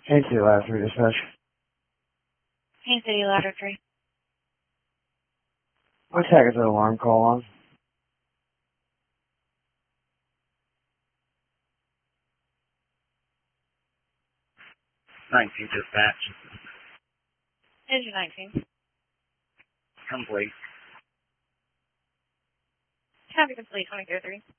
Haines City Ladder 3 dispatch. Haines City Ladder 3. What tag is that alarm call on? 19 dispatch. Engine 19. Complete. Copy complete, 23-3.